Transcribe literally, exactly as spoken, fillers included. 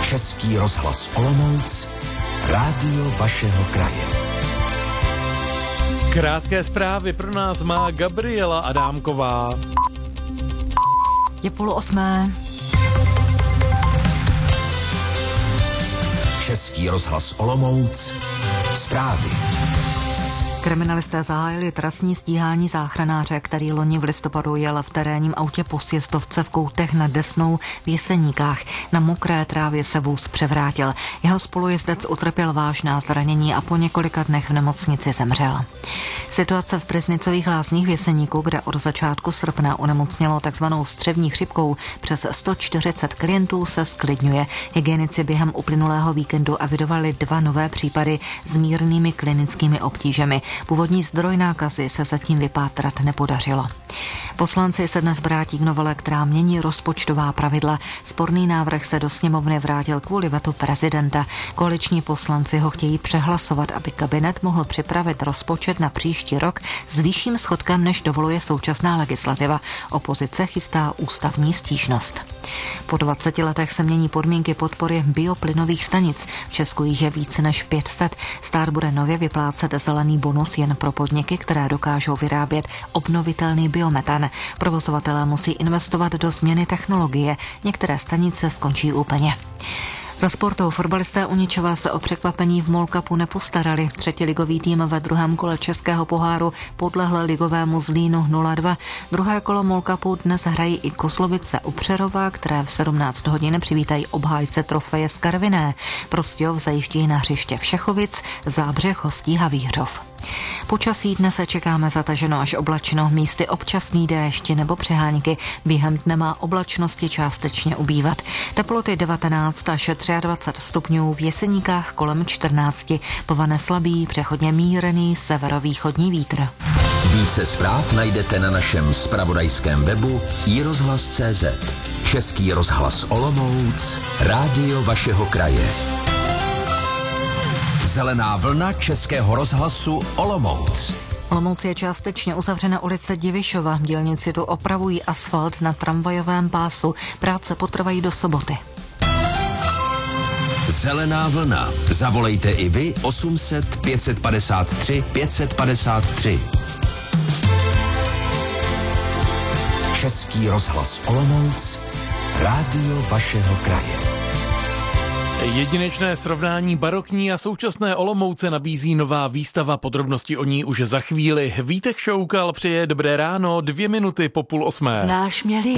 Český rozhlas Olomouc, rádio vašeho kraje. Krátké zprávy pro nás má Gabriela Adámková. Je půl osmé. Český rozhlas Olomouc, zprávy. Kriminalisté zahájili trestní stíhání záchranáře, který loni v listopadu jel v terénním autě po sjezdovce v Koutech nad Desnou v Jeseníkách. Na mokré trávě se vůz převrátil. Jeho spolujezdec utrpěl vážná zranění a po několika dnech v nemocnici zemřel. Situace v Březnicových Lázních v Jeseníku, kde od začátku srpna onemocnělo takzvanou střevní chřipkou přes sto čtyřicet klientů, se sklidňuje. Hygienici během uplynulého víkendu avidovali dva nové případy s mírnými klinickými obtížemi. Původní zdroj nákazy se zatím vypátrat nepodařilo. Poslanci se dnes vrátí k novele, která mění rozpočtová pravidla. Sporný návrh se do sněmovny vrátil kvůli vetu prezidenta. Koaliční poslanci ho chtějí přehlasovat, aby kabinet mohl připravit rozpočet na příští rok s vyšším schodkem, než dovoluje současná legislativa. Opozice chystá ústavní stížnost. Po dvaceti letech se mění podmínky podpory bioplynových stanic. V Česku jich je více než pět set. Stát bude nově vyplácet zelený bonus jen pro podniky, které dokážou vyrábět obnovitelný biometan. Provozovatelé musí investovat do změny technologie. Některé stanice skončí úplně. Za sportou fotbalisté Uničova se o překvapení v MOL Cupu nepostarali. Třetiligový tým ve druhém kole Českého poháru podlehl ligovému Zlínu nula dva. Druhé kolo MOL Cupu dnes hrají i Koslovice u Přerova, které v sedmnáct hodin přivítají obhájce trofeje z Karviné. Prostějov zajíždí na hřiště Všechovic, Zábřeh hostí Havířov. Počasí dnes se čekáme zataženo až oblačno, místy občasný déšť nebo přehánky. Během dne má oblačnosti částečně ubývat. Teploty devatenáct až dvacet tři stupňů, v Jeseníkách kolem čtrnáct. Povane slabý, přechodně mírný severovýchodní vítr. Více zpráv najdete na našem zpravodajském webu i rozhlas tečka cé zet. Český rozhlas Olomouc, rádio vašeho kraje. Zelená vlna Českého rozhlasu Olomouc. Olomouc je částečně uzavřena ulice Divišova. Dělníci tu opravují asfalt na tramvajovém pásu. Práce potrvají do soboty. Zelená vlna. Zavolejte i vy osm set pět set padesát tři pět set padesát tři. Český rozhlas Olomouc, rádio vašeho kraje. Jedinečné srovnání barokní a současné Olomouce nabízí nová výstava, podrobnosti o ní už za chvíli. Vítek Šoukal přeje dobré ráno, dvě minuty po půl osmé. Znáš mě